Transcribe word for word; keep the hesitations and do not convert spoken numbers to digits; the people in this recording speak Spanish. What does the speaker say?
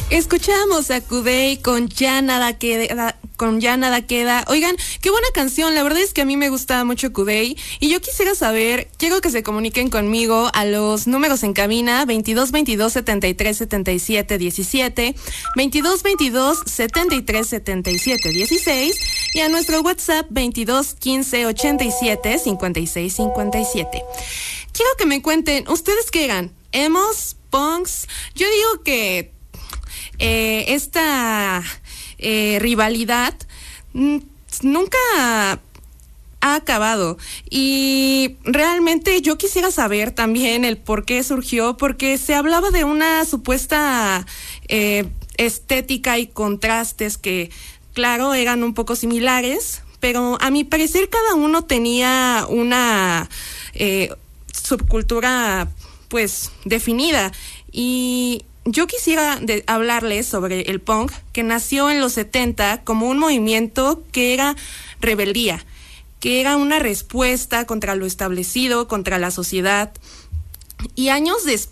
Escuchamos a Kudai con Ya Nada Queda, con Ya Nada Queda. Oigan, qué buena canción, la verdad es que a mí me gusta mucho Kudai y yo quisiera saber, quiero que se comuniquen conmigo a los números en cabina veintidós veintidós setenta y tres setenta y siete diecisiete, veintidós veintidós setenta y tres setenta y siete dieciséis y a nuestro WhatsApp veintidós quince ochenta y siete cincuenta y seis cincuenta y siete. Quiero que me cuenten, ¿ustedes qué eran? ¿Emos? ¿Punks? Yo digo que eh, esta eh, rivalidad n- nunca ha acabado y realmente yo quisiera saber también el por qué surgió, porque se hablaba de una supuesta eh, estética y contrastes que, claro, eran un poco similares, pero a mi parecer cada uno tenía una eh, subcultura pues definida. Y yo quisiera de hablarles sobre el punk, que nació en los setenta como un movimiento que era rebeldía, que era una respuesta contra lo establecido, contra la sociedad. Y años después